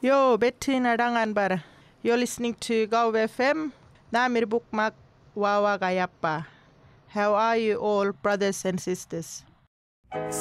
Yo, Betty nadangan bara. You're listening to Go FM. Namir Bukmak Wawa Gayapa. How are you all, brothers and sisters?